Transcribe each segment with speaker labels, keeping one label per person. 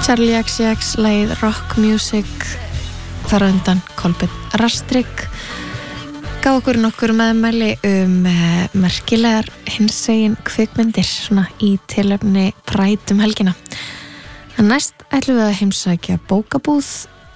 Speaker 1: Charlie XCX, lagið Rock Music, þar á undan Kolbeinn Rastrik gaf okkur nokkur meðmæli merkilegar hinsegin kvikmyndir svona í tilefni Pride helgina. En næst ætlum við að heimsækja bókabúð.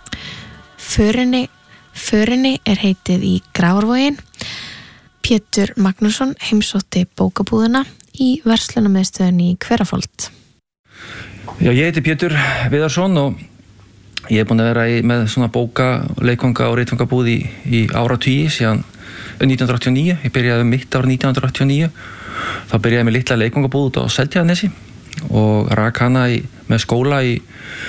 Speaker 1: Förinni heitið í Grafarvogi. Pétur Magnússon heimsótti bókabúðina í verslunarmiðstöðinni í Hverafold.
Speaker 2: Já, ég heiti Pétur Viðarsson og ég búinn að vera með svona bóka, leikvanga og ritfangabúð í áratugi síðan 1989. Ég byrjaði mitt ár 1989. Þá byrjaði með litla leikvangabúð út á Seltjarnarnesi og rak hana með skóla í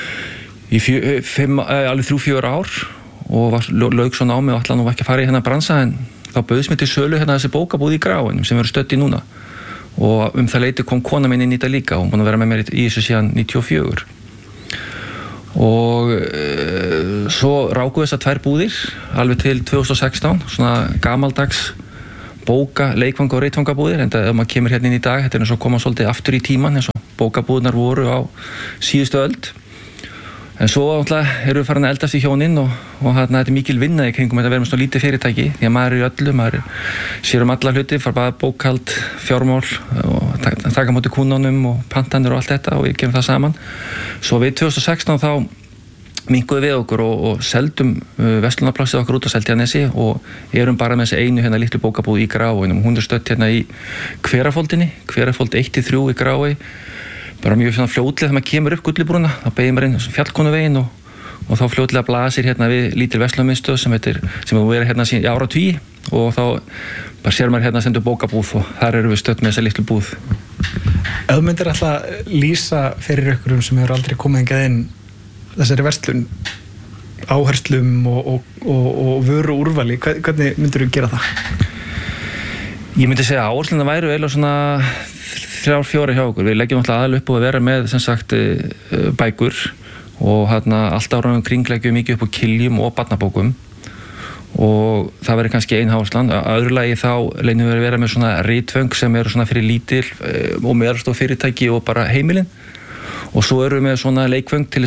Speaker 2: alveg 3-4 ár og lauk svo námi og ætlaði nú ekki að fara í hennar bransa, en þá bauðst mér til sölu þessi bókabúð í Grafarvoginum sem við erum stödd í núna. Og það leyti kom kona minn inn í þetta líka og hún búin að vera með mér í þessu síðan 94. Og svo ráku þessar 2 búðir alveg til 2016, svona gamaldags bóka, leikvanga og ritfangabúðir, en ef maður kemur hérna inn í dag, þetta er eins og koma svolítið aftur í tíman eins og bókabúðirnar voru á síðustu öld. En svo erum við farin að eldast í hjónin og þetta er mikil vinna í kringum þetta að vera með svona lítið fyrirtæki, því að maður er í öllu, maður sér alla hluti, fara bara bókhald, fjármál og taka móti kúnunum og pantanir og allt þetta og við gerum það saman. Svo við 2016 þá minnkuðum við okkur og seldum verslunarplássið okkur út á Seltjarnarnesi og erum bara með þessi einu litlu bókabúð í Grafarvoginum. Hún er stödd hérna í Hverafoldinni, Hverafold 1-3 í Grafarvogi. Bara mjög svona fljótlega þegar maður kemur upp Gullibrúna, þá beygir maður inn Fjallkonuveginn og þá fljótlega blasir hérna við lítil verslunarmiðstöð sem hefur verið hérna í áratugi og þá bara sér maður hérna sendur bókabúð og þar erum við stödd með þessa litlu búð.
Speaker 3: Ef þú myndir alltaf lýsa fyrir ykkurum sem hefur aldrei komið hingað inn þessari verslun, áherslum og vöru úrvali, hvernig myndir þú gera það?
Speaker 2: Ég myndi segja að áhersluna væru eiginlega svona 3-4 hjá okkur. Við leggjum alltaf aðalega upp og að vera með sem sagt bækur og allt ára kring leggjum mikið upp á kiljum og barnabókum og það verður kannski ein áherslan. Öðru lagi þá leynum við að vera með svona ritföng sem eru svona fyrir lítil og meðalstór fyrirtæki og bara heimilin og svo erum við með svona leikföng til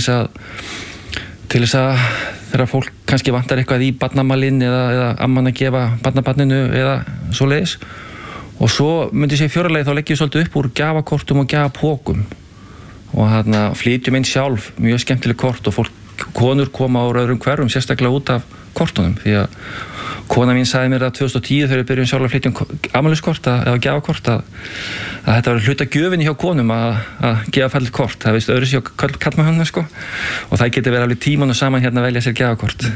Speaker 2: þess að þegar fólk kannski vantar eitthvað í barnamalinn eða amman að gefa barnabarninu eða svoleiðis. Og svo myndi ég segja í 4. lagi þá leggjum við svolítið upp úr gjafakortum og gjafapókum og flytjum inn sjálf mjög skemmtileg kort og konur koma á öðrum hverfum sérstaklega út af kortunum því að kona mín sagði mér að 2010 þegar við byrjum sjálf að flytja afmæliskort eða gjafakort að þetta var hluta gjöfinni hjá konum að gefa fallit kort. Það veist öðru sér kallmannhönda sko og það getur verið alveg tímanu saman hérna að velja sér gjafakort.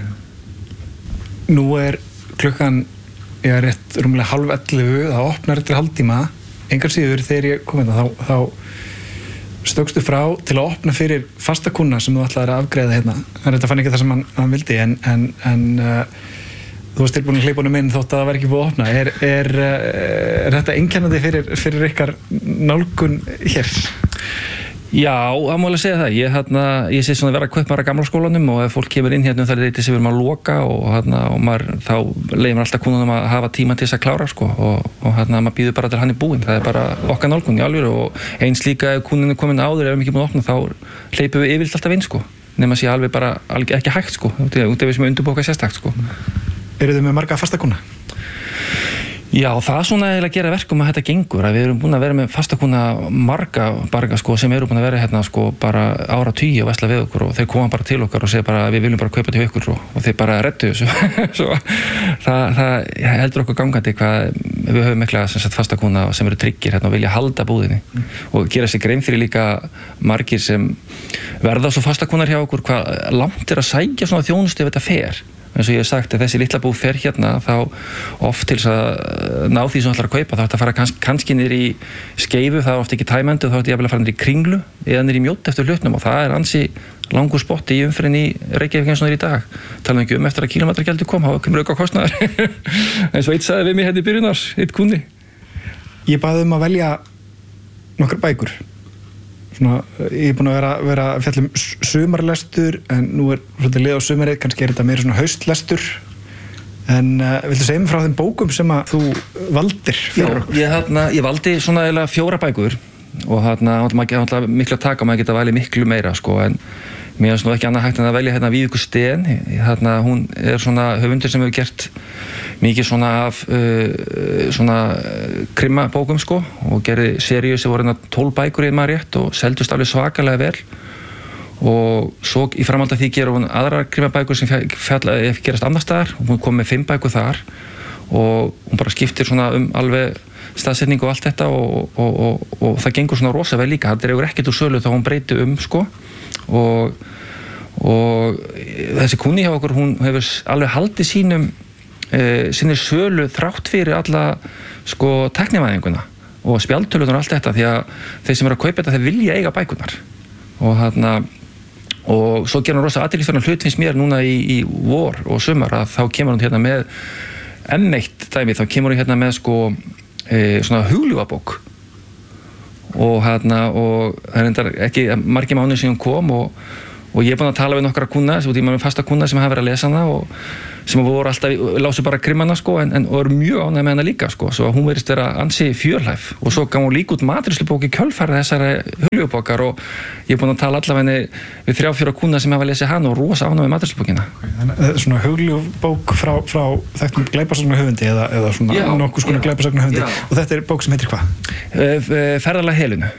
Speaker 3: Nú er klukkan ég er rétt rúmlega 10:30, það opnar eftir hálftíma. Engar síður þegar ég kom þá stökkstu frá til að opna fyrir fasta kúnna sem þú ætlaðir að afgreiða hérna. Þetta fann ekki það sem hann vildi en þú varst tilbúin að hleypa honum inn þótt að það var ekki búið að opna. Er þetta einkennandi fyrir ykkar nálgun hér?
Speaker 2: Já, það má alveg segja það. Ég sé svona vera að kaupa gamla skólanum og ef fólk kemur inn hérna það leyti sem við erum að loka og maður þá leiðir maður alltaf kúnunum að hafa tíma til þess að klára sko og maður býður bara til hann er búinn. Það er bara okkar nálgun í alvöru og eins líka ef kúnun er komin áður ef við ekki búin að opna þá hleypum við yfirleitt alltaf inn sko. Nema sé alveg bara ekki hægt sko. Út af við sem undirbóka sérstakt sko.
Speaker 3: Eru þið með marga fasta kúnna?
Speaker 2: Já, það svona eiginlega gera verkum að þetta gengur að við erum búin að vera með fastakúnna marga sko sem eru búin að vera hérna sko bara áratugi og versla við okkur og þeir koma bara til okkar og segja bara við viljum bara kaupa til ykkur og þeir bara reddu þessu svo það heldur okkur gangandi hvað við höfum mikla fastakúnna sem eru tryggir hérna og vilja halda búðinni og gera sér grein fyrir líka margir sem verða svo fastakúnnar hjá okkur hvað langt er að sækja svona þjónustu ef þetta fer. Eins og ég hef sagt að þessi litla búð fer hérna þá oft til þess að ná því sem þú ætlar að kaupa þá ætti að fara kannski niður í Skeifu, það er oft ekki tæmandi og þá ætti ég að fara niður í Kringlu eða niður í Mjódd eftir hlutnum og það er ansi langur spotti í umferðinni í Reykjavík eins og í dag. Talaðu ekki eftir að kílómetragjaldi kom, þá kemur auka kostnaður. Eins og eitt sagði við mig hérna í byrjunar, eitt kunni.
Speaker 3: Ég baði að velja nokkrar bækur. Ég er búin að vera að fjalla sumarlestur en nú er svolítið leið á sumarið, kannski er þetta meira svona haustlestur en viltu segja mér frá þeim bókum sem að þú valdir fyrir okkur?
Speaker 2: Ég valdi svona eiginlega 4 bækur og maður miklu að taka og maður geta valið miklu meira sko, en mér finnst nú ekki annað hægt en að velja hérna Víðíku Sten, hún svona höfundur sem hefur gert mikið svona af krimmabókum sko, og gerði seríu sem voru 12 bækur í maður rétt og seldust alveg svakalega vel, og svo í framhaldi af því gerði hún aðrar krimmabækur sem gerast annars staðar, og hún kom með 5 bækur þar og hún bara skiptir svona alveg staðsetningu og allt þetta og það gengur svona rosa vel líka, það dregur ekkert úr sölu þá hún breyti sko, og þessi kúnni hjá okkur, hún hefur alveg haldið sinni sölu þrátt fyrir alla sko tæknivæðinguna og spjaldtölunar og allt þetta, því að þeir sem eru að kaupa þetta, þeir vilja eiga bækurnar og svo gerir hún rosa athyglisverðan hlut finnst mér núna í vor og sumar, að þá kemur hún hérna með M1 dæmi, þá kemur hún hérna með sko svona hugljúfabók og það er ekki margir mánuðir sem hún kom og ég er búinn að tala við nokkra kúnna, ég er með fasta kúnna sem hafa verið að lesa hana og sem voru alltaf, lásu bara krimmana sko, en eru mjög ánægð með hana líka sko, svo hún verðist vera ansi fjörhæf og svo gaf hún líka út matreiðslubók í kjölfarið þessari hugljúfabókar og ég er búinn að tala allavega við 3-4 kúnna sem hafa lesið hana og rosa ánægð með matreiðslubókina.
Speaker 3: Þannig að svona hugljúfabók frá þekktum glæpasagna höfundi eða svona nokkuð svona glæpasagna höfundi og þetta er bók sem heitir hvað?
Speaker 2: Ferðalag Helenu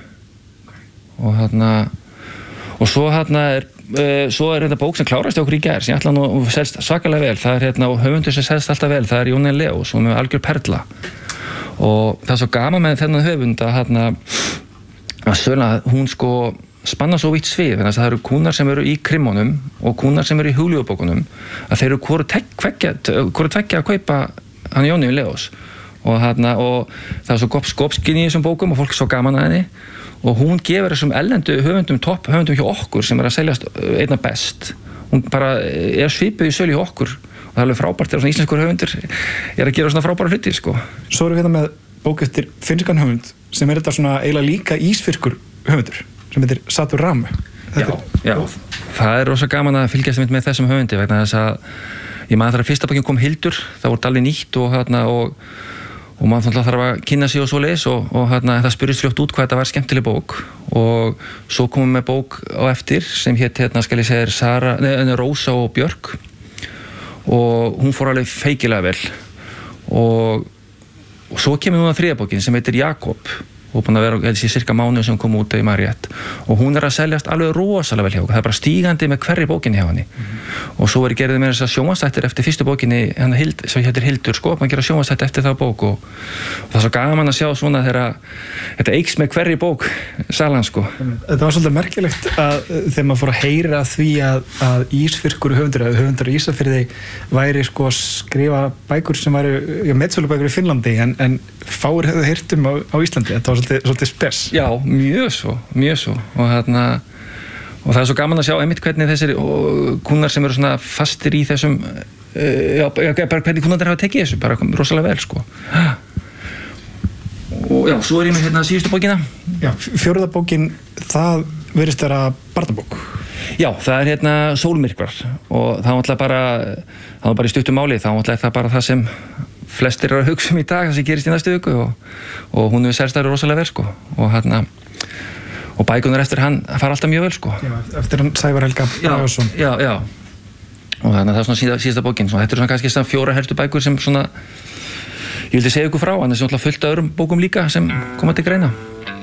Speaker 2: og svo er þetta bók sem klárast okkur í gær sem ég ætla nú að selst svakalega vel, það er og höfundur sem selst alltaf vel, það er Jón Leós og með algjör perla og það er svo gaman með þennan höfund að söguna hún sko spanna svo vítt svið, þannig að það eru kúnnar sem eru í krimmunum og kúnnar sem eru í hugljúfabókunum, að þeir eru hvoru tveggja að kaupa hann Jóni Leós og það er svo skopskinn í þessum bókum og fólk er svo gaman að henni og hún gefur þessum ellendu höfundum, topphöfundum hjá okkur sem að seljast einna best, hún bara svipuð í sölu hjá okkur og það er alveg frábært þegar svona íslenskur höfundur að gera svona frábæra hluti sko.
Speaker 3: Svo erum við hérna með bók eftir finnskan höfund sem þetta svona eiginlega líka ísfirkur höfundur sem heitir Satur Ram.
Speaker 2: Já, það er rosa gaman að fylgjast með þessum höfundi vegna þess að ég maður þegar fyrsta bókin kom Hildur, það voru alveg nýtt og maður þarf að kynna sig og svoleiðis og það spurðist fljótt út hvað þetta var skemmtileg bók og svo komum við bók á eftir sem hét skal ég segja Rósa og Björk og hún fór alveg feikilega vel og svo kemur núna 3. bókin sem heitir Jakob og búin að vera þessi cirka mánuð sem kom út í Mariett og hún að seljast alveg rosalega vel hjá okkur, það er bara stígandi með hverri bókinni hjá henni og svo er gerðið með þess að sjónvarpsþættir eftir fyrstu bókinni sem heitir Hildur sko, maður gera sjónvarpsþætti eftir það bók og það er svo gaman að sjá svona þegar þetta eykst með hverri bók salan sko.
Speaker 3: Þetta var svolítið merkilegt að þegar maður fór að heyra því að ísfirkur höfundur Ísafirði væri sko að skrifa bækur sem væri metsölubækur í Finnlandi en fáir hefðu heyrt á Íslandi, þetta var svolítið spes. Já, mjög svo og það er svo gaman að sjá einmitt hvernig þessir kúnnar sem eru svona fastir í þessum bara hvernig kúnnarnir hafa tekið þessu bara rosalega vel sko. Og já, svo er ég með hérna síðustu bókina. Já, 4. bókin, það virðist vera barnabók. Já, það er hérna Sólmyrkvar og það var bara í stuttu máli, þá er það bara það sem flestir eru að hugsa í dag, það sem gerist í næstu viku og hún hefur sérstæður rosalega vel sko og bækunar eftir hann fara alltaf mjög vel sko. Já, eftir hann Sævar Helga Bragason. Já. Og það er svona síðasta bókin, þetta eru svona kannski 4 helstu bækur sem svona ég vildi segja ykkur frá, en það er svona fullt af öðrum bókum líka sem koma til greina.